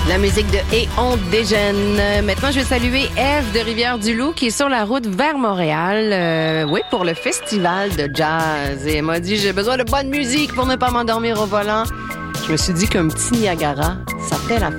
La musique de Et on déjeune. Maintenant, je vais saluer Ève de Rivière-du-Loup qui est sur la route vers Montréal, oui, pour le festival de jazz. Et elle m'a dit, j'ai besoin de bonne musique pour ne pas m'endormir au volant. Je me suis dit qu'un petit Niagara, ça fait la